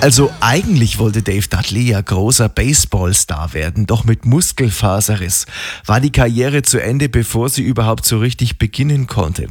Also eigentlich wollte Dave Dudley ja großer Baseballstar werden, doch mit Muskelfaserriss war die Karriere zu Ende, bevor sie überhaupt so richtig beginnen konnte.